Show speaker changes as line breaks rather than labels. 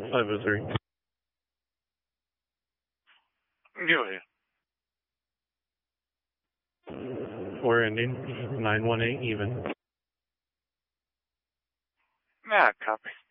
503.
Go ahead.
We're ending 918 even.
Nah, copy.